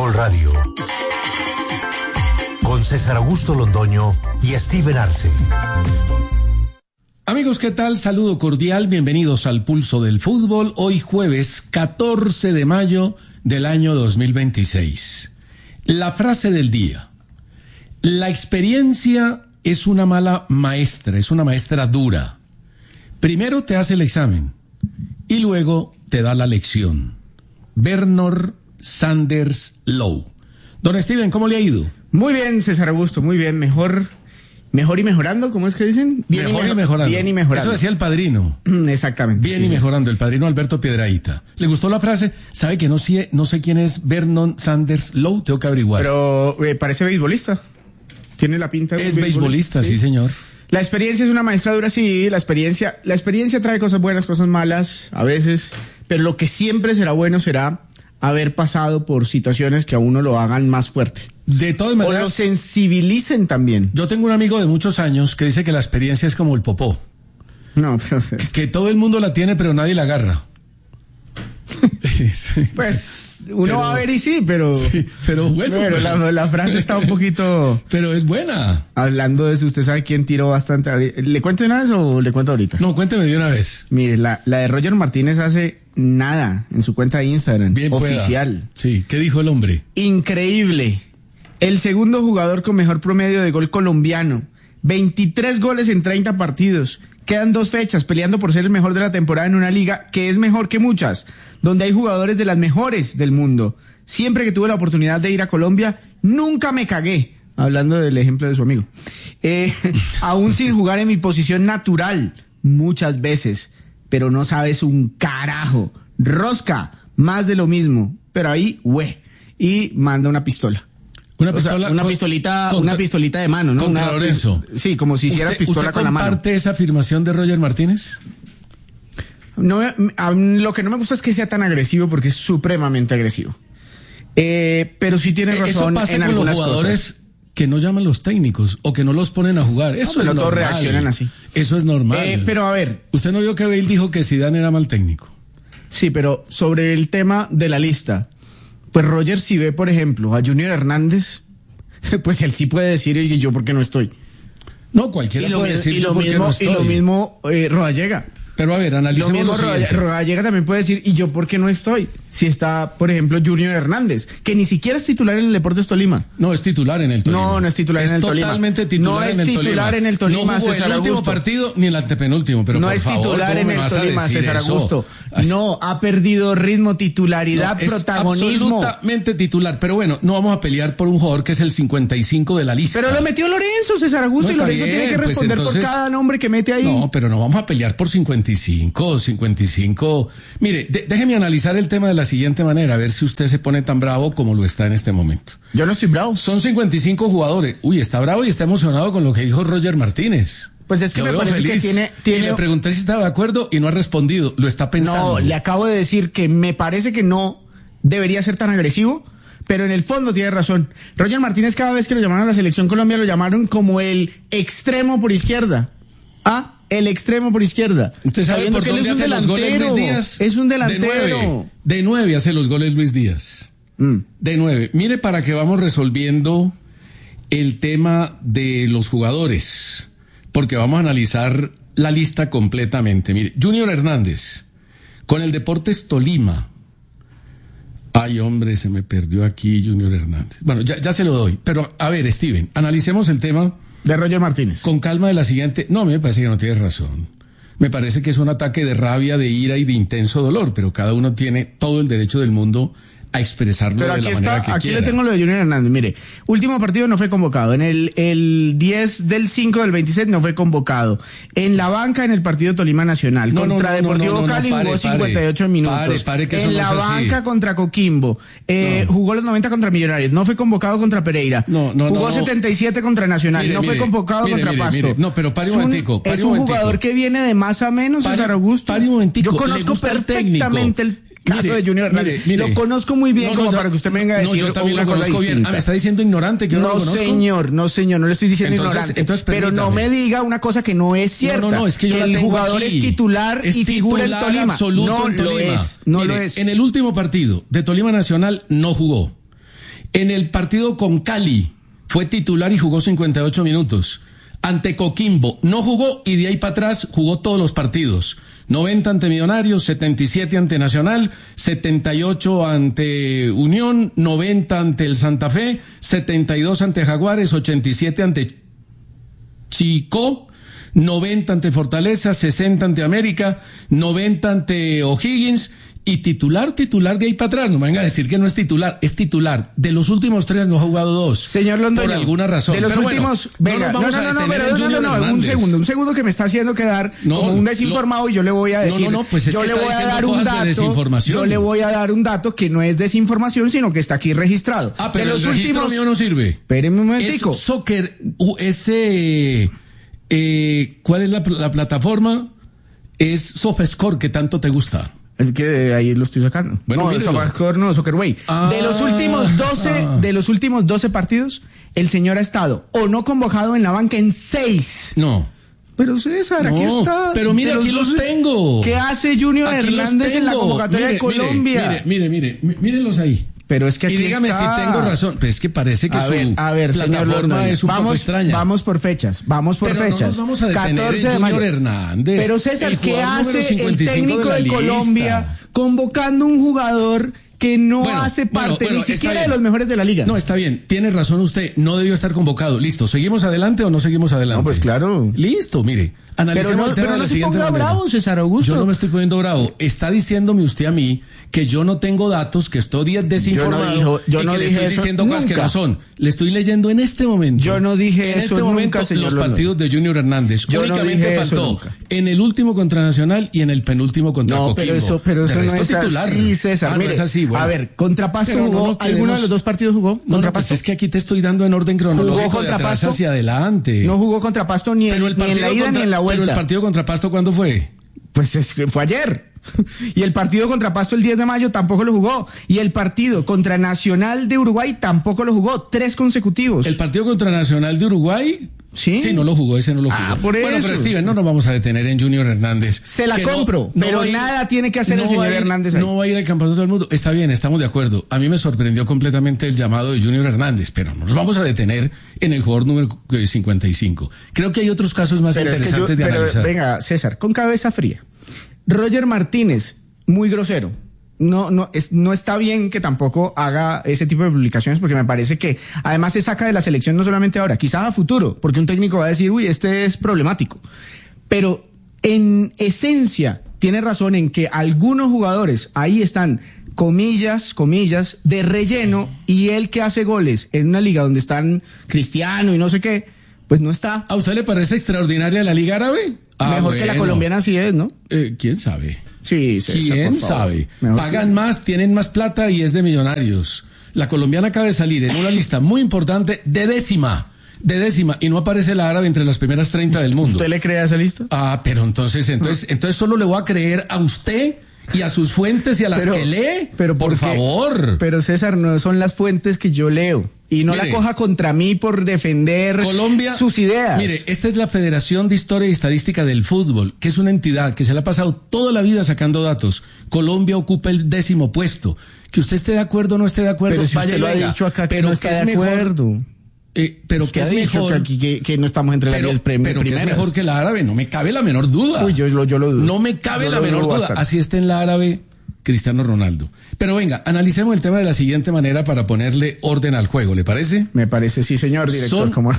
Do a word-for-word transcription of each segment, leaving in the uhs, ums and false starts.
Caracol Radio. Con César Augusto Londoño y Steven Arce. Amigos, ¿qué tal? Saludo cordial, bienvenidos al Pulso del Fútbol. Hoy jueves catorce de mayo del año dos mil veintiséis. La frase del día: la experiencia es una mala maestra, es una maestra dura. Primero te hace el examen y luego te da la lección. Bernard Sanders Lowe. Don Steven, ¿cómo le ha ido? Muy bien, César Augusto, muy bien, mejor, mejor y mejorando, ¿cómo es que dicen? Bien mejor y, me- y mejorando. Bien y mejorando. Eso decía el padrino. Exactamente. Bien sí, y sí. mejorando, el padrino Alberto Piedrahíta. ¿Le gustó la frase? ¿Sabe que no sé, no sé quién es Bernard Sanders Lowe? Tengo que averiguar. Pero eh, parece beisbolista. Tiene la pinta de es beisbolista, sí, sí, señor. La experiencia es una maestra dura, sí, la experiencia, la experiencia trae cosas buenas, cosas malas, a veces, pero lo que siempre será bueno será haber pasado por situaciones que a uno lo hagan más fuerte. De todas O lo maneras, sensibilicen también. yo tengo un amigo de muchos años que dice que la experiencia es como el popó. No, pues, Que todo el mundo la tiene, pero nadie la agarra. Sí. pues uno Pero- va a ver y sí, pero... Sí, pero bueno. Pero la, la frase está un poquito... Pero es buena. Hablando de eso, ¿usted sabe quién tiró bastante? ¿Le cuento de una vez o le cuento ahorita? No, cuénteme de una vez. Mire, la, la de Roger Martínez hace nada en su cuenta de Instagram. Bien pueda. Oficial. Sí, ¿qué dijo el hombre? Increíble. El segundo jugador con mejor promedio de gol colombiano. veintitrés goles en treinta partidos. Quedan dos fechas peleando por ser el mejor de la temporada en una liga que es mejor que muchas, donde hay jugadores de las mejores del mundo. Siempre que tuve la oportunidad de ir a Colombia, nunca me cagué. Hablando del ejemplo de su amigo. Eh, aún sin jugar en mi posición natural, muchas veces. Pero no sabes un carajo. Rosca, más de lo mismo. Pero ahí, güey. Y manda una pistola. Una O sea, pistola. una con- pistolita, contra- una pistolita de mano, ¿no? contra Una- Lorenzo. Sí, como si hiciera ¿Usted, pistola usted con la mano. comparte esa afirmación de Roger Martínez? No, me- a- lo que no me gusta es que sea tan agresivo porque es supremamente agresivo. Eh, pero sí tiene razón Eso pasa en con los algunas jugadores cosas. que no llaman los técnicos o que no los ponen a jugar. Eso pero es todos normal. reaccionan así. Eso es normal. Eh, pero a ver, ¿Usted no vio que Bale dijo que Zidane era mal técnico? sí, pero sobre el tema de la lista, pues Roger si ve, por ejemplo, a Junior Hernández, pues él sí puede decir y yo por qué no estoy. No, cualquiera Y lo, puede mi- decir y yo lo por qué mismo, no y estoy. lo mismo eh, Rodallega. Pero a ver, Lo analicemos mismo lo siguiente. Rodallega, Rodallega también puede decir, ¿y yo por qué no estoy? Si está, por ejemplo, Junior Hernández, que ni siquiera es titular en el Deportes Tolima. No, es titular en el Tolima. No, no es titular en el Tolima. Totalmente titular No es en el Tolima. titular en el Tolima, No jugó César el último Augusto. partido ni el antepenúltimo, pero no por es favor, titular ¿cómo en me el vas a Tolima, decir César eso? Augusto. Ay, No, ha perdido ritmo, titularidad, es protagonismo. absolutamente titular. Pero bueno, no vamos a pelear por un jugador que es el cincuenta y cinco de la lista. Pero lo metió Lorenzo, César Augusto, No, y está Lorenzo bien, tiene que pues responder entonces- por cada nombre que mete ahí. No, pero no vamos a pelear por cincuenta y cinco, cincuenta y cinco. Mire, de- déjeme analizar el tema de la siguiente manera, a ver si usted se pone tan bravo como lo está en este momento. Yo no estoy bravo. Son cincuenta y cinco jugadores. Uy, está bravo y está emocionado con lo que dijo Roger Martínez. Pues es que Lo me veo parece feliz. que tiene, Y tiene... le pregunté si estaba de acuerdo y no ha respondido. Lo está pensando. No, le acabo de decir que me parece que no debería ser tan agresivo, pero en el fondo tiene razón. Roger Martínez, cada vez que lo llamaron a la Selección Colombia, lo llamaron como el extremo por izquierda. Ah, el extremo por izquierda. ¿Usted sabe Sabiendo por que él dónde es un hace los goles delantero. Luis Díaz? Es un De delantero. nueve. De nueve hace los goles Luis Díaz. Mm. De nueve. Mire para que vamos resolviendo el tema de los jugadores, porque vamos a analizar la lista completamente. Mire, Junior Hernández, con el Deportes Tolima. Ay, hombre, se me perdió aquí Junior Hernández. Bueno, ya, ya se lo doy. Pero, a ver, Steven, analicemos el tema De Roger Martínez. con calma de la siguiente. No, me parece que no tienes razón. Me parece que es un ataque de rabia, de ira y de intenso dolor, pero cada uno tiene todo el derecho del mundo a expresarlo Pero de aquí la manera está, que aquí quiera. le tengo lo de Junior Hernández. Mire, último partido no fue convocado. En el, el diez del cinco del veintiséis no fue convocado. En la banca en el partido Tolima Nacional. No, no, contra no, no, Deportivo no, no, Cali pare, jugó pare. cincuenta y ocho minutos. Pare, pare, que eso en no la es así. banca contra Coquimbo. Eh, No. Jugó los noventa contra Millonarios. No fue convocado contra Pereira. No, no, jugó no, no. setenta y siete contra Nacional. Mire, no fue mire, convocado mire, contra mire, Pasto. mire. No, pero pare un Es momentico, pare Es un un momentico. jugador que viene de más a menos, Pare- César Augusto. pare un momentico. Yo ¿Le conozco gusta el perfectamente técnico? el caso Mire, de Junior Hernández. mire, mire. Lo conozco muy bien No, no, como ya- para que usted me venga a no, decir yo también una lo cosa conozco bien. distinta. Ah, ¿me está diciendo ignorante que yo no, No, lo conozco? señor, no, señor, no le estoy diciendo Entonces- ignorante. entonces pero no permítame. me diga una cosa que no es cierta. No, no, no, es que yo la el tengo jugador aquí. es titular Es y figura en titular Tolima. absoluto No en lo Tolima. es, no Mire, lo es. En el último partido de Tolima Nacional no jugó. En el partido con Cali fue titular y jugó cincuenta y ocho minutos. Ante Coquimbo no jugó y de ahí para atrás jugó todos los partidos. noventa ante Millonarios, setenta y siete ante Nacional, setenta y ocho ante Unión, noventa ante el Santa Fe, setenta y dos ante Jaguares, ochenta y siete ante Chico, noventa ante Fortaleza, sesenta ante América, noventa ante O'Higgins y titular, titular de ahí para atrás. No me venga a decir que no es titular, es titular. De los últimos tres no ha jugado dos. Señor Londoño, por alguna razón. De los pero últimos, bueno, venga, no, no, no, no, no, pero no, no, no, un segundo, un segundo que me está haciendo quedar no, como un desinformado lo, y yo le voy a decir, no, no, no, pues es yo que le está voy a diciendo dar un cosas dato, de desinformación. yo le voy a dar un dato que no es desinformación, sino que está aquí registrado. Ah, pero de el los registro últimos, mío no sirve. Espéreme un momentico. Es soccer, ese, eh, ¿cuál es la, la plataforma? Es SofaScore, que tanto te gusta. Es que ahí lo estoy sacando. Bueno, no, SofaScore no, Soccerway. Ah, de los últimos doce, ah. de los últimos doce partidos, el señor ha estado o no convocado en la banca en seis. No. Pero César, no, aquí está. Pero mire, aquí los, los tengo. ¿Qué hace Junior aquí Hernández en la convocatoria mire, de Colombia? Mire, mire, mire, mírenlos ahí. Pero es que aquí y dígame está. si tengo razón. Pues es que parece que a su ver, a ver, plataforma es un vamos, poco extraña. Vamos por fechas, vamos por pero fechas. No nos vamos a detener catorce en de mayo. Junior Hernández. Pero César, ¿qué hace el técnico de, de Colombia convocando un jugador que no bueno, hace parte bueno, bueno, ni siquiera de los mejores de la liga? No, está bien, tiene razón usted, no debió estar convocado. Listo, ¿seguimos adelante o no seguimos adelante? No, pues claro. Listo, mire, analicemos pero no, el tema pero de no la se siguiente ponga manera. bravo, César Augusto. Yo no me estoy poniendo bravo. Está diciéndome usted a mí que yo no tengo datos, que estoy desinformado, yo no dijo, yo y no que dije le estoy eso diciendo cosas nunca. que no son. Le estoy leyendo en este momento. Yo no dije en eso este momento, nunca, señor los Londoño. partidos de Junior Hernández. Yo Únicamente no dije eso faltó nunca. en el último contra Nacional y en el penúltimo contra No, Coquimbo. pero eso, pero eso De no resto, es titular. así, César. Ah, Mire, no es así, bueno. a ver, contra Pasto Pero no jugó, nos quedemos- ¿alguno de los dos partidos jugó? No, Contra no, pues Pasto. es que aquí te estoy dando en orden cronológico ¿Jugó de contra atrás Pasto? hacia adelante. No jugó contra Pasto ni, Pero en, el ni en la partido ida contra- ni en la vuelta. Pero el partido contra Pasto, ¿cuándo fue? Pues es que fue ayer. Y el partido contra Pasto el diez de mayo tampoco lo jugó. Y el partido contra Nacional de Uruguay tampoco lo jugó. Tres consecutivos. El partido contra Nacional de Uruguay. Sí. Sí, no lo jugó, ese no lo jugó. Ah, por bueno, eso. pero Steven, no nos vamos a detener en Junior Hernández. Se la Que no- compro, no pero va a ir- nada tiene que hacer el no señor va a ir- Hernández ahí. No va a ir al campeonato del mundo. Está bien, estamos de acuerdo. A mí me sorprendió completamente el llamado de Junior Hernández, pero no nos vamos a detener en el jugador número eh, cincuenta y cinco. Creo que hay otros casos más Pero es que yo, interesantes de pero, analizar. venga, César, con cabeza fría. Roger Martínez, muy grosero. No, no, es, no está bien que tampoco haga ese tipo de publicaciones porque me parece que además se saca de la selección no solamente ahora, quizás a futuro, porque un técnico va a decir, uy, este es problemático. Pero en esencia tiene razón en que algunos jugadores ahí están, comillas, comillas, de relleno y él que hace goles en una liga donde están Cristiano y no sé qué, pues no está. ¿A usted le parece extraordinaria la Liga Árabe? Ah, Mejor que la bueno. colombiana sí es, ¿no? Eh, ¿Quién sabe? Sí, César, ¿Quién por favor. sabe? Mejor Pagan que- más, tienen más plata y es de millonarios. La colombiana acaba de salir en una lista muy importante de décima, de décima, y no aparece la árabe entre las primeras treinta del mundo. ¿Usted le cree a esa lista? Ah, pero entonces, entonces, entonces solo le voy a creer a usted y a sus fuentes y a las Pero- que lee. pero por ¿por qué? favor. Pero César, no son las fuentes que yo leo. Y no Mire, la coja contra mí por defender Colombia, sus ideas. Mire, esta es la Federación de Historia y Estadística del Fútbol, que es una entidad que se le ha pasado toda la vida sacando datos. Colombia ocupa el décimo puesto. Que usted esté de acuerdo o no esté de acuerdo, pero si vaya usted y lo ha venga. dicho acá que pero no está que es de mejor, acuerdo. eh, pero Usted que ha es dicho mejor. que, aquí, que, que no estamos entre pero las diez pre- pero que es primeras. mejor que la árabe, no me cabe la menor duda. Uy, yo lo, yo lo dudo. No me cabe Yo la lo menor dudo duda. bastante. Así está en la árabe Cristiano Ronaldo. Pero venga, analicemos el tema de la siguiente manera para ponerle orden al juego, ¿le parece? Me parece, sí, señor director. Son- Como...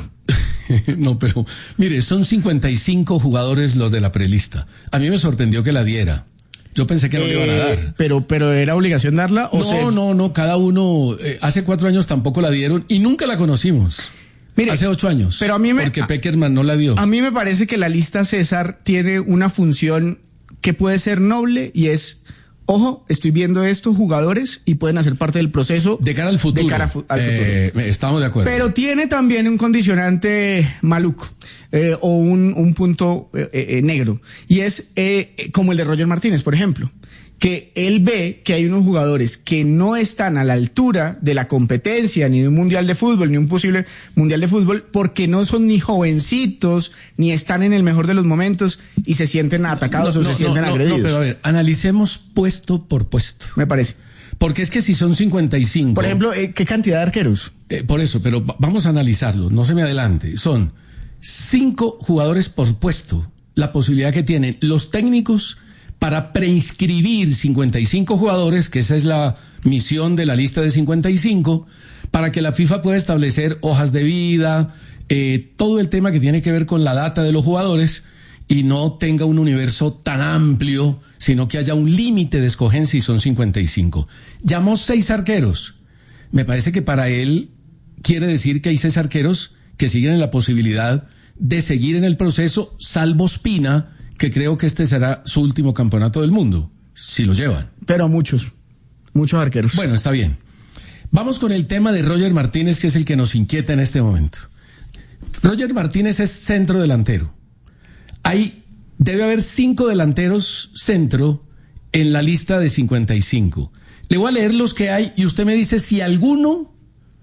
No, pero mire, son cincuenta y cinco jugadores los de la prelista. A mí me sorprendió que la diera. Yo pensé que no le iban a Eh, dar. pero, pero ¿era obligación darla? O No, se... no, no, cada uno, eh, hace cuatro años tampoco la dieron y nunca la conocimos. Mire, hace ocho años. pero a mí me- Porque Peckerman no la dio. A mí me parece que la lista César tiene una función que puede ser noble y es, ojo, estoy viendo estos jugadores y pueden hacer parte del proceso. De cara al futuro. De cara fu- al futuro. Eh, estamos de acuerdo. Pero tiene también un condicionante maluco eh, o un, un punto eh, eh, negro y es eh, eh, como el de Roger Martínez, por ejemplo, que él ve que hay unos jugadores que no están a la altura de la competencia ni de un mundial de fútbol ni un posible mundial de fútbol porque no son ni jovencitos ni están en el mejor de los momentos y se sienten atacados No, o no, se sienten no, no, agredidos. no, pero a ver, analicemos puesto por puesto. Me parece. Porque es que si son cincuenta y cinco... Por ejemplo, eh, ¿qué cantidad de arqueros? Eh, por eso, pero vamos a analizarlo, no se me adelante. Son cinco jugadores por puesto, la posibilidad que tienen los técnicos para preinscribir cincuenta y cinco jugadores, que esa es la misión de la lista de cincuenta y cinco, para que la FIFA pueda establecer hojas de vida, eh, todo el tema que tiene que ver con la data de los jugadores, y no tenga un universo tan amplio, sino que haya un límite de escogencia y son cincuenta y cinco. Llamó seis arqueros. Me parece que para él quiere decir que hay seis arqueros que siguen en la posibilidad de seguir en el proceso, salvo Ospina, que creo que este será su último campeonato del mundo, si lo llevan. Pero muchos, muchos arqueros. Bueno, está bien. Vamos con el tema de Roger Martínez, que es el que nos inquieta en este momento. Roger Martínez es centro delantero. Hay, debe haber cinco delanteros centro en la lista de cincuenta y cinco. Le voy a leer los que hay y usted me dice si alguno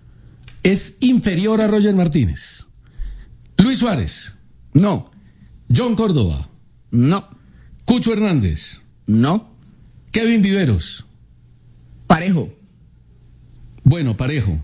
es inferior a Roger Martínez. Luis Suárez. No. John Córdoba. No. Cucho Hernández. No. Kevin Viveros. Parejo. Bueno, parejo.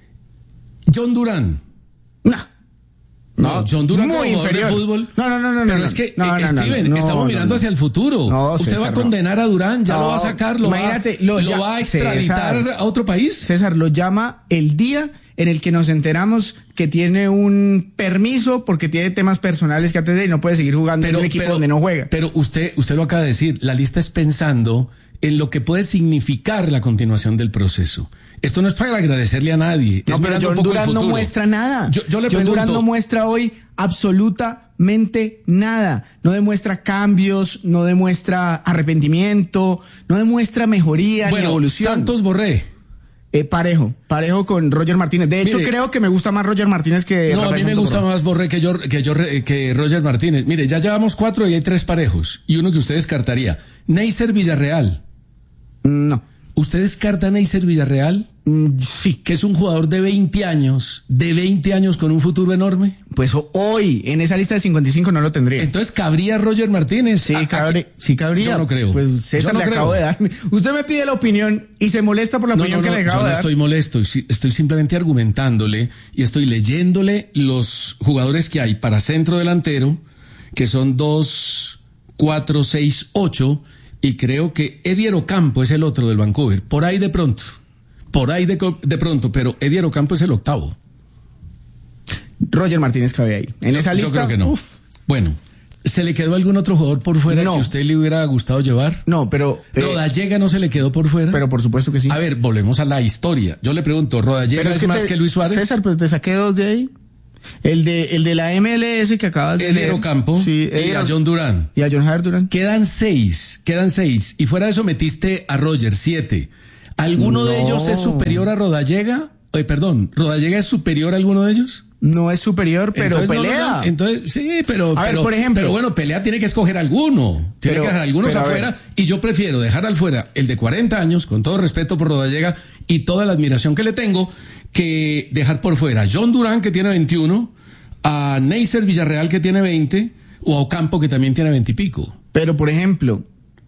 John Durán. No. No, John Durán muy como jugador inferior. de fútbol. No, no, no, no. Pero no, es que, no, eh, no, no, Steven, no, estamos no, mirando no. hacia el futuro. No, Usted César, va a no. condenar a Durán, ya No, lo va a sacar, lo, imagínate, va, lo lo ya- va a extraditar César. a otro país. César lo llama el día en el que nos enteramos que tiene un permiso porque tiene temas personales que atender y no puede seguir jugando en un equipo donde no juega. Pero usted, usted lo acaba de decir, la lista es pensando en lo que puede significar la continuación del proceso. Esto no es para agradecerle a nadie. No, es pero mirando un John poco el Durán no futuro. muestra nada. Yo, yo le John pregunto, Durán no muestra hoy absolutamente nada. No demuestra cambios, no demuestra arrepentimiento, no demuestra mejoría ni bueno, evolución. Santos Borré. Eh, parejo, parejo con Roger Martínez. De hecho, Mire, creo que me gusta más Roger Martínez que No, a mí Rafael me Santos gusta Borré. más Borré que, yo, que, yo, que Roger Martínez. Mire, ya llevamos cuatro y hay tres parejos. Y uno que usted descartaría. Neisser Villarreal. No. ¿Usted descarta a Neisser Villarreal? Mm, sí. Que es un jugador de veinte años, de veinte años con un futuro enorme. Pues hoy, en esa lista de cincuenta y cinco no lo tendría. Entonces, ¿cabría Roger Martínez? Sí, ¿A- a cabrí- qué? sí cabría. Yo no creo. Pues César Yo no le creo. acabo de dar. Usted me pide la opinión y se molesta por la No, opinión no, no, que le yo acabo no de dar. estoy molesto, sí, estoy simplemente argumentándole y estoy leyéndole los jugadores que hay para centro delantero, que son dos, cuatro, seis, ocho, y creo que Edier Ocampo es el otro del Vancouver, por ahí de pronto, por ahí de, co- de pronto, pero Edier Ocampo es el octavo. Roger Martínez cabe ahí. En Yo- esa lista. Yo creo que no. Uf. Bueno, ¿se le quedó algún otro jugador por fuera No. que a usted le hubiera gustado llevar? No, pero. eh, ¿Rodallega no se le quedó por fuera? pero por supuesto que sí. A ver, volvemos a la historia. Yo le pregunto, ¿Rodallega Pero es, que más te- que Luis Suárez? César, pues te saqué dos de ahí. El de, el de la M L S que acabas de Edier leer. Ocampo Sí, y Edier- a John Durán. Y a John Javier Durán. Quedan seis, quedan seis. Y fuera de eso metiste a Roger, siete. ¿Alguno de No. ellos es superior a Rodallega? Eh, perdón, ¿Rodallega es superior a alguno de ellos? No es superior, pero Entonces, no, pelea. no, no. Entonces, sí, pero, A ver, pero, por ejemplo. pero bueno, pelea tiene que escoger alguno. Tiene Pero- que dejar algunos pero a afuera. ver. Y yo prefiero dejar al fuera el de cuarenta años, con todo respeto por Rodallega y toda la admiración que le tengo, que dejar por fuera a John Durán, que tiene veintiuno, a Neisser Villarreal, que tiene veinte, o a Ocampo, que también tiene veinte y pico. Pero, por ejemplo,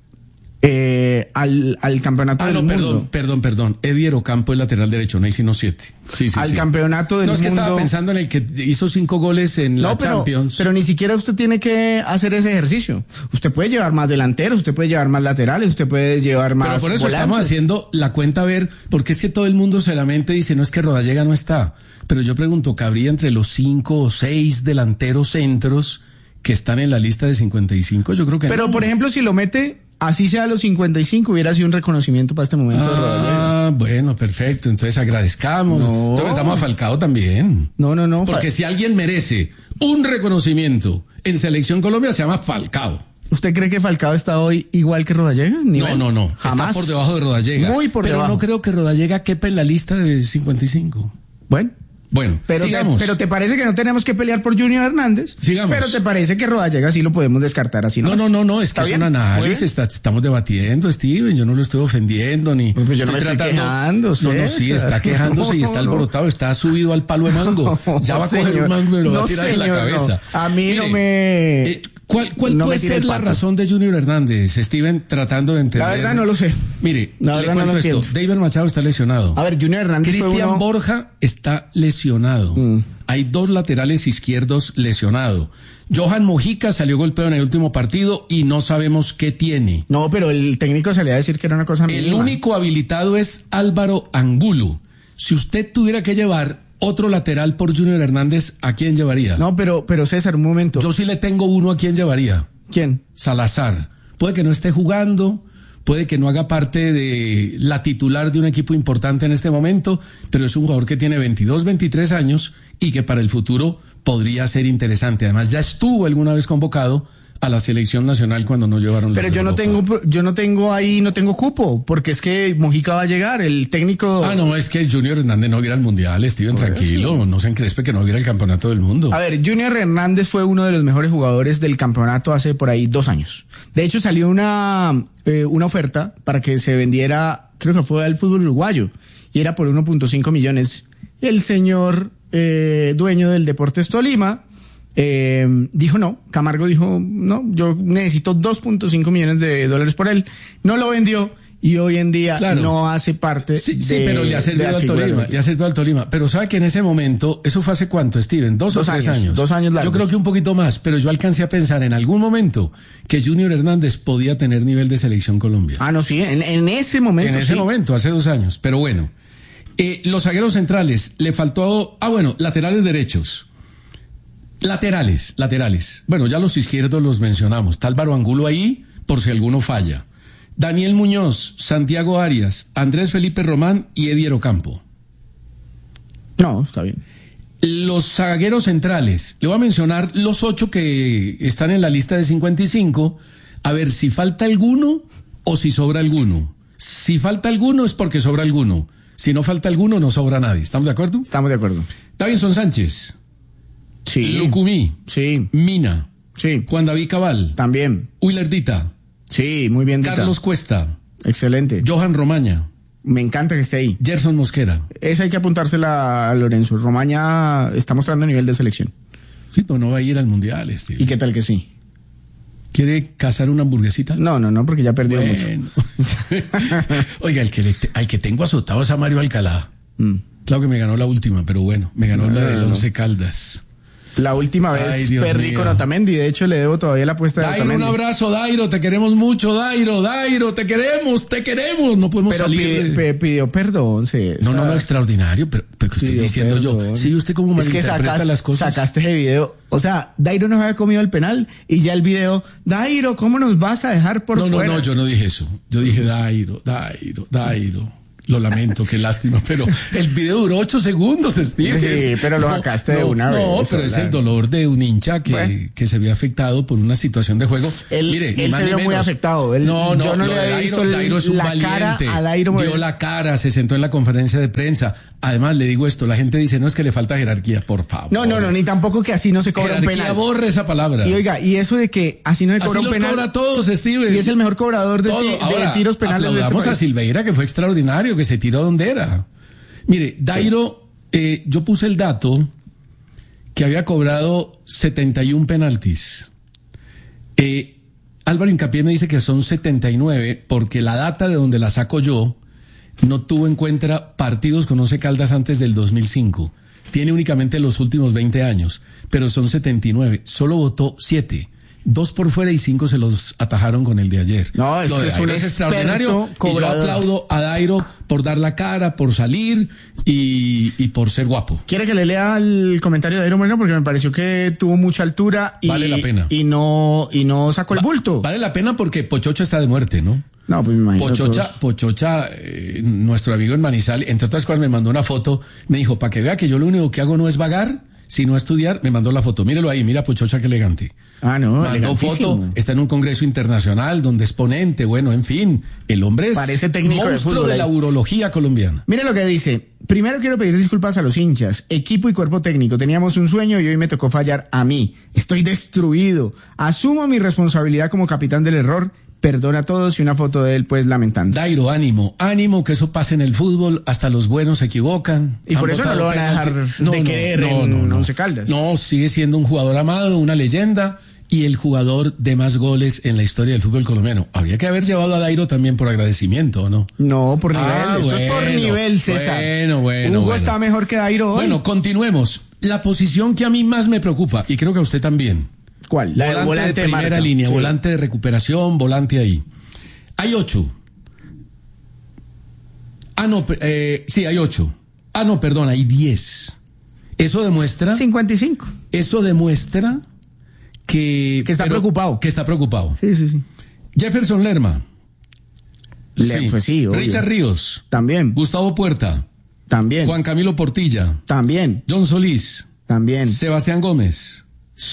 eh, al, al campeonato Ah, del no, mundo. perdón, perdón, perdón. Edier Ocampo es lateral derecho, Neisser no siete. Sí, sí, Al sí. campeonato del No, es que mundo. estaba pensando en el que hizo cinco goles en la No, pero, Champions. pero ni siquiera usted tiene que hacer ese ejercicio. Usted puede llevar más delanteros, usted puede llevar más laterales, usted puede llevar más Pero por eso volantes. estamos haciendo la cuenta a ver, porque es que todo el mundo solamente dice, no es que Rodallega no está. Pero yo pregunto, ¿cabría entre los cinco o seis delanteros centros que están en la lista de cincuenta y cinco? Yo creo que Pero, no. por ejemplo, si lo mete, así sea a los cincuenta y cinco, hubiera sido un reconocimiento para este momento de Rodallega. Ah, bueno, perfecto. Entonces agradezcamos. No. Entonces metamos a Falcao también. No, no, no. Porque si alguien merece un reconocimiento en Selección Colombia, se llama Falcao. ¿Usted cree que Falcao está hoy igual que Rodallega? No, no, no. Jamás. Está por debajo de Rodallega. Muy por Pero debajo. no creo que Rodallega quepa en la lista de cincuenta y cinco. Bueno. Bueno, Pero te, sigamos. pero te parece que no tenemos que pelear por Junior Hernández. Sigamos. Pero te parece que Rodallega sí lo podemos descartar así, ¿no? No, no, no, no, es que ¿Está es bien? un Muy análisis, bien. está- estamos debatiendo, Steven, yo no lo estoy ofendiendo ni Pues yo no me estoy quejando, no, no, sí, César. está quejándose y No, está no. alborotado, está subido al palo de mango. Ya va a coger Señor. un mango y me lo va No, a tirar en la señor, cabeza. no. A mí no Mire, me- eh, ¿Cuál, cuál no puede ser la razón de Junior Hernández, Steven, tratando de entender? La verdad no lo sé. Mire, la le cuento no esto. David Machado está lesionado. A ver, Junior Hernández Cristian uno... Borja está lesionado. Mm. Hay dos laterales izquierdos lesionados. Johan Mojica salió golpeado en el último partido y no sabemos qué tiene. No, pero el técnico salía a decir que era una cosa mínima. El único habilitado es Álvaro Angulo. Si usted tuviera que llevar otro lateral por Junior Hernández, ¿a quién llevaría? No, pero, pero César, un momento. Yo sí le tengo uno a quién llevaría. ¿Quién? Salazar. Puede que no esté jugando, puede que no haga parte de la titular de un equipo importante en este momento, pero es un jugador que tiene veintidós, veintitrés años y que para el futuro podría ser interesante. Además, ya estuvo alguna vez convocado a la selección nacional cuando no llevaron. Pero yo no tengo, yo no tengo ahí, no tengo cupo, porque es que Mojica va a llegar, el técnico. Ah, no, es que Junior Hernández no viera el mundial, Steven, Por tranquilo, eso. no se encrespe que no viera el campeonato del mundo. A ver, Junior Hernández fue uno de los mejores jugadores del campeonato hace por ahí dos años. De hecho, salió una, eh, una oferta para que se vendiera, creo que fue al fútbol uruguayo, y era por uno punto cinco millones. El señor eh, dueño del Deportes Tolima Eh, dijo no, Camargo dijo no, yo necesito dos punto cinco millones de dólares por él, no lo vendió y hoy en día claro. no hace parte sí, de, sí, pero le ha servido al Tolima, le ha servido al Tolima, pero sabe que en ese momento, eso fue hace cuánto, Steven, dos, dos o tres años, años, dos años largos. Yo creo que un poquito más, pero yo alcancé a pensar en algún momento que Junior Hernández podía tener nivel de selección Colombia. Ah, no, sí, en, en ese momento en ese sí. momento, hace dos años, pero bueno, eh, los zagueros centrales, le faltó, ah bueno, laterales derechos. Laterales, laterales. Bueno, ya los izquierdos los mencionamos. Está Álvaro Angulo ahí, por si alguno falla. Daniel Muñoz, Santiago Arias, Andrés Felipe Román y Edier Ocampo. No, está bien. Los zagueros centrales. Le voy a mencionar los ocho que están en la lista de cincuenta y cinco. A ver si falta alguno o si sobra alguno. Si falta alguno es porque sobra alguno. Si no falta alguno, no sobra nadie. ¿Estamos de acuerdo? Estamos de acuerdo. Davinson Sánchez. Sí. Lucumí. Sí. Mina. Sí. Juan David Cabal. También. Willer Dita. Sí, muy bien Dita. Carlos Cuesta. Excelente. Johan Romaña. Me encanta que esté ahí. Gerson Mosquera. Esa hay que apuntársela a Lorenzo. Romaña está mostrando nivel de selección. Sí, pero no va a ir al mundial, Steve. ¿Y qué tal que sí? ¿Quiere cazar una hamburguesita? No, no, no, porque ya perdió bueno. mucho. Oiga, el que, le, al que tengo azotado es a Mario Alcalá. Mm. Claro que me ganó la última, pero bueno, me ganó no, la del no, no. Once Caldas. La última vez Ay, perdí mío. con Otamendi, de hecho le debo todavía la apuesta de Dairo, Otamendi. Un abrazo, Dairo, te queremos mucho, Dairo, Dairo, te queremos, te queremos, no podemos pero salir. Pide, de... pidió perdón, sí. No, no, no, extraordinario, pero, pero que estoy diciendo perdón. yo, sí, usted cómo malinterpreta es que sacas, las cosas. Sacaste ese video, o sea, Dairo nos había comido el penal y ya el video, Dairo, ¿cómo nos vas a dejar por no, fuera? No, no, yo no dije eso, yo dije Dairo, Dairo, Dairo. Lo lamento, qué lástima, pero el video duró ocho segundos, Steve. Sí, pero lo sacaste no, de una no, vez. No, pero es el dolor de un hincha que, bueno. que se ve afectado por una situación de juego. Él, Mire, él se vio muy afectado. Él, no, no, yo no le había visto Dairo es un la valiente, cara a Dairo. Vio la cara, se sentó en la conferencia de prensa. Además, le digo esto, la gente dice, no es que le falta jerarquía, por favor. No, no, no, ni tampoco que así no se cobra jerarquía, un penal. borre esa palabra. Y oiga, y eso de que así no se cobra así un penal. Así los cobra todos, Steve. Y es el mejor cobrador de, Todo. ti, Ahora, de tiros penales de este país. a Silveira, que fue extraordinario, que se tiró donde era. Mire, Dairo, sí. eh, yo puse el dato que había cobrado setenta y uno penaltis. Eh, Álvaro Hincapié me dice que son setenta y nueve porque la data de donde la saco yo no tuvo en cuenta partidos con Once Caldas antes del dos mil cinco. Tiene únicamente los últimos veinte años, pero son setenta y nueve. Solo votó siete. Dos por fuera y cinco se los atajaron con el de ayer. No, es, Lo de que es un es extraordinario. Y yo aplaudo a Dairo por dar la cara, por salir y, y por ser guapo. ¿Quiere que le lea el comentario de Dairo Moreno? Porque me pareció que tuvo mucha altura y, vale la pena. y no y no sacó el bulto. Va, vale la pena porque Pochocha está de muerte, ¿no? No, pues me imagino. Pochocha, Pochocha eh, nuestro amigo en Manizales, entre otras cosas me mandó una foto, me dijo, para que vea que yo lo único que hago no es vagar, sino estudiar, me mandó la foto. Mírelo ahí, mira Pochocha, qué elegante. Ah, no, mandó foto, está en un congreso internacional donde es ponente, bueno, en fin, el hombre es parece técnico monstruo de, fútbol, de la urología colombiana. Mire lo que dice, primero quiero pedir disculpas a los hinchas, equipo y cuerpo técnico, teníamos un sueño y hoy me tocó fallar a mí, estoy destruido, asumo mi responsabilidad como capitán del error, perdona a todos y una foto de él pues lamentando. Dairo, ánimo, ánimo, que eso pase en el fútbol, hasta los buenos se equivocan. Y por eso no lo van a dejar no, de no, querer no, en no, no. Once Caldas. No, sigue siendo un jugador amado, una leyenda, y el jugador de más goles en la historia del fútbol colombiano. Habría que haber llevado a Dairo también por agradecimiento, ¿o no? No, por nivel. Ah, Esto bueno, es por nivel, César. Bueno, bueno. Hugo bueno. está mejor que Dairo hoy. Bueno, continuemos. La posición que a mí más me preocupa, y creo que a usted también. ¿Cuál? La volante, volante de primera marca. línea, Sí. volante de recuperación, volante ahí. Hay ocho. Ah, no, eh, sí, hay ocho. Ah, no, perdón, hay diez. Eso demuestra... cincuenta y cinco. Eso demuestra que... Que está pero- preocupado. Que está preocupado. Sí, sí, sí. Jefferson Lerma. Le- pues sí, obvio. Richard Ríos. También, Gustavo Puerta. también, Juan Camilo Portilla. también, John Solís. también. Sebastián Gómez.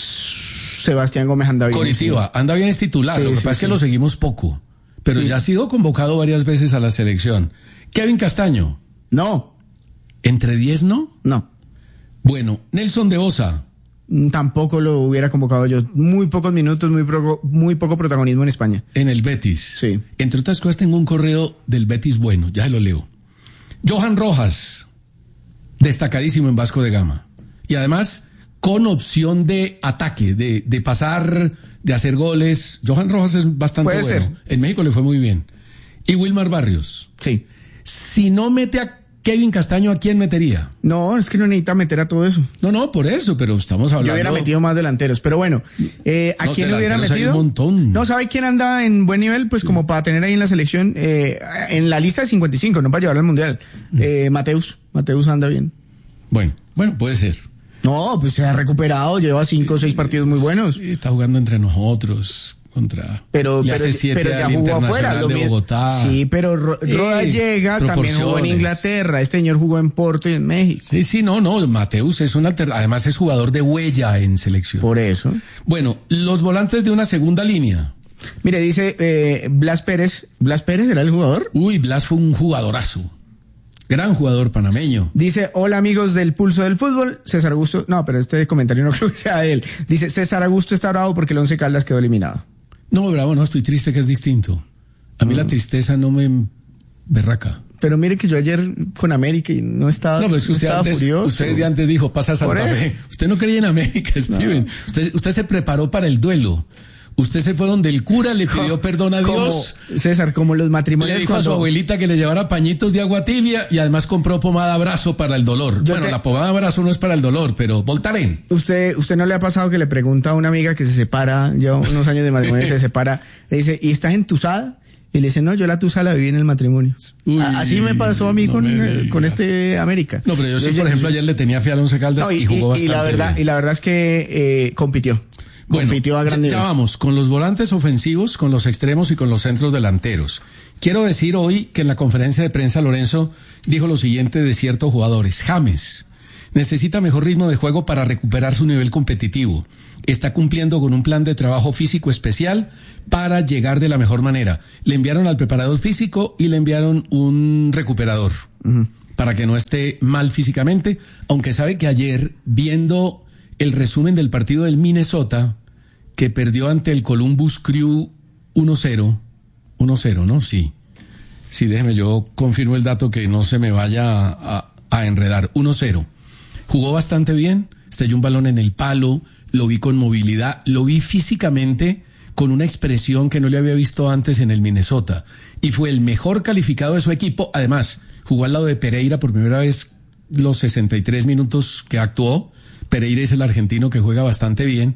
Sebastián Gómez anda bien. Coritiba. Anda bien, es titular. Sí, Lo que sí, pasa es que sí. lo seguimos poco. Pero Sí. ya ha sido convocado varias veces a la selección. Kevin Castaño. No, ¿Entre diez no? no. Bueno, Nelson de Osa. Mm, Tampoco lo hubiera convocado yo. Muy pocos minutos, muy poco, muy poco protagonismo en España. En el Betis. Sí. Entre otras cosas, tengo un correo del Betis bueno, ya se lo leo. Johan Rojas, destacadísimo en Vasco de Gama. Y además, con opción de ataque, de, de pasar, de hacer goles. Johan Rojas es bastante Puede bueno. ser. En México le fue muy bien. Y Wilmar Barrios. Sí. Si no mete a Kevin Castaño, ¿a quién metería? No, es que no necesita meter a todo eso. No, no, por eso, pero estamos hablando... Yo hubiera metido más delanteros, pero bueno, eh, ¿a No, quién le hubiera delanteros hay metido? un montón. No, ¿sabe quién anda en buen nivel? Pues como para tener ahí en la selección, eh, en la lista de cincuenta y cinco, no para llevarlo al Mundial. Eh, Mateus, Mateus anda bien. Bueno, bueno, puede ser. No, pues se ha recuperado, lleva cinco o seis partidos muy buenos. Sí, está jugando entre nosotros, contra... Pero, le pero, hace siete pero ya al jugó afuera. Internacional lo de mismo. Bogotá. Sí, pero Ro- Roda Eh, llega, también jugó en proporciones. Inglaterra. Este señor jugó en Porto y en México. Sí, sí, no, no, Mateus es un alter... además es jugador de huella en selección. Por eso. Bueno, los volantes de una segunda línea. Mire, dice eh, Blas Pérez. ¿Blas Pérez era el jugador? Uy, Blas fue un jugadorazo. Gran jugador panameño. Dice, hola amigos del Pulso del Fútbol, César Augusto, no, pero este comentario no creo que sea de él. Dice, César Augusto está bravo porque el Once Caldas quedó eliminado. No, bravo, no, estoy triste que es distinto. A mí la tristeza no me berraca. Pero mire que yo ayer con América y no estaba, No, pero es que no usted estaba antes, furioso. usted desde antes dijo, pasa Por Santa eso. Fe. Usted no creía en América, Steven. Usted, usted se preparó para el duelo. Usted se fue donde el cura le pidió perdón a Como- Dios. César, como los Le matrimonios dijo a su cuando... abuelita que le llevara pañitos de agua tibia y además compró pomada Abrazo para el dolor. Yo bueno, te- la pomada Abrazo no es para el dolor, pero Voltaren. Usted, usted no le ha pasado que le pregunta a una amiga que se separa, lleva unos años de matrimonio y se separa, le dice, ¿y estás entusada? Y le dice, no, yo la tusa la viví en el matrimonio. Uy, A- Así me pasó a mí no con, me eh, diga. con este América. No, pero yo sí, Yo- por ejemplo, ayer le tenía fe al Once Caldas No, y, jugó y bastante la verdad, bien. y la verdad es que eh, compitió. Bueno, compitió a ya, gran nivel. ya vamos, con los volantes ofensivos, con los extremos y con los centros delanteros. Quiero decir hoy que en la conferencia de prensa Lorenzo dijo lo siguiente de ciertos jugadores. James necesita mejor ritmo de juego para recuperar su nivel competitivo. Está cumpliendo con un plan de trabajo físico especial para llegar de la mejor manera. Le enviaron al preparador físico y le enviaron un recuperador para que no esté mal físicamente, aunque sabe que ayer, viendo el resumen del partido del Minnesota, que perdió ante el Columbus Crew uno cero, uno cero, ¿no? Sí. Sí, déjeme, yo confirmo el dato que no se me vaya a, a, a enredar. uno cero. Jugó bastante bien, estrelló un balón en el palo, lo vi con movilidad, lo vi físicamente con una expresión que no le había visto antes en el Minnesota. Y fue el mejor calificado de su equipo. Además, jugó al lado de Pereira por primera vez los sesenta y tres minutos que actuó. Pereira es el argentino que juega bastante bien.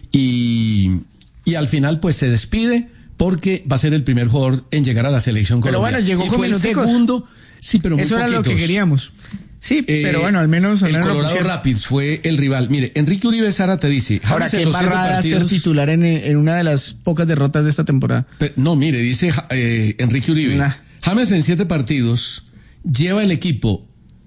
Y, y al final, pues se despide porque va a ser el primer jugador en llegar a la selección Pero colombiana. bueno, llegó y con fue el minuticos. segundo. Sí, pero muy Eso era lo que poquitos. queríamos. Sí, Eh, pero bueno, al menos... Al el menos lo Colorado pusieron. Rapids fue el rival. Mire, Enrique Uribe Sara te dice, Ahora, James en qué los siete embarrada ser partidos- titular en, en una de las pocas derrotas de esta temporada. Pe- No, mire, dice eh, Enrique Uribe. Nah. James en siete partidos lleva el equipo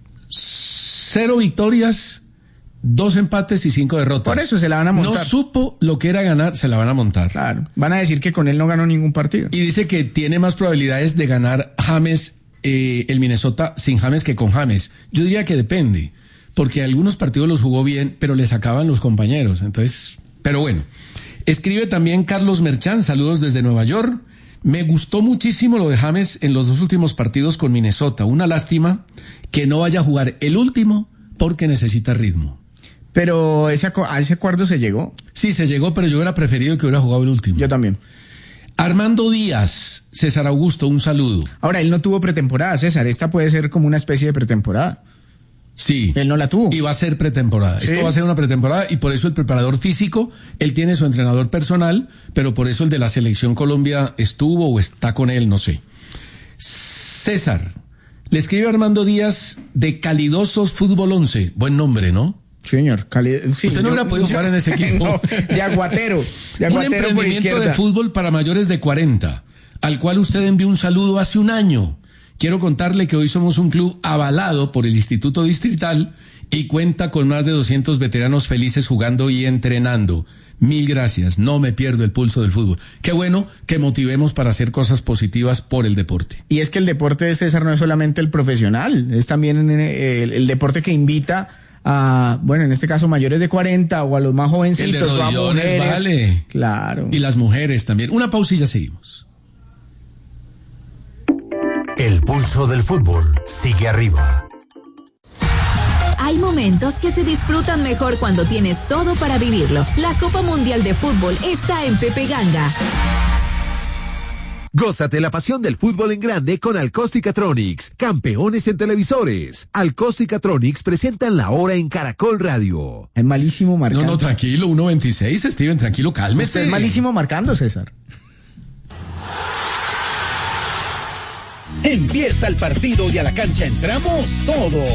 cero victorias, dos empates y cinco derrotas. Por eso se la van a montar. No supo lo que era ganar, se la van a montar. Claro, van a decir que con él no ganó ningún partido. Y dice que tiene más probabilidades de ganar James, eh, el Minnesota sin James que con James. Yo diría que depende, porque algunos partidos los jugó bien, pero le sacaban los compañeros. Entonces, pero bueno. Escribe también Carlos Merchán, saludos desde Nueva York. Me gustó muchísimo lo de James en los dos últimos partidos con Minnesota. Una lástima que no vaya a jugar el último porque necesita ritmo. Pero ese, a ese acuerdo se llegó. Sí, se llegó, pero yo hubiera preferido que hubiera jugado el último. Yo también. Armando Díaz, César Augusto, un saludo. Ahora, él no tuvo pretemporada, César. Esta puede ser como una especie de pretemporada. Sí. Él no la tuvo. Y va a ser pretemporada. ¿Sí? Esto va a ser una pretemporada y por eso el preparador físico, él tiene su entrenador personal, pero por eso el de la Selección Colombia estuvo o está con él, no sé. César, le escribe Armando Díaz de Calidosos Fútbol once. Buen nombre, ¿no? Señor, Cali... sí, usted no yo, hubiera podido yo, jugar en ese equipo. No, de Aguatero. De Aguatero un emprendimiento de fútbol para mayores de cuarenta, al cual usted envió un saludo hace un año. Quiero contarle que hoy somos un club avalado por el Instituto Distrital y cuenta con más de doscientos veteranos felices jugando y entrenando. Mil gracias, no me pierdo el pulso del fútbol. Qué bueno que motivemos para hacer cosas positivas por el deporte. Y es que el deporte de César no es solamente el profesional, es también el, el deporte que invita a, bueno, en este caso mayores de cuarenta o a los más jovencitos. El de rodillones, o a mujeres. Vale. Claro. Y las mujeres también. Una pausilla, seguimos. El pulso del fútbol sigue arriba. Hay momentos que se disfrutan mejor cuando tienes todo para vivirlo. La Copa Mundial de Fútbol está en Pepe Ganga. Gózate la pasión del fútbol en grande con Alcosticatronics, campeones en televisores. Alcosticatronics presentan La Hora en Caracol Radio. Es malísimo marcando. No, no, tranquilo, uno veintiséis, Steven, tranquilo, cálmese. Es malísimo marcando, César. Empieza el partido y a la cancha entramos todos.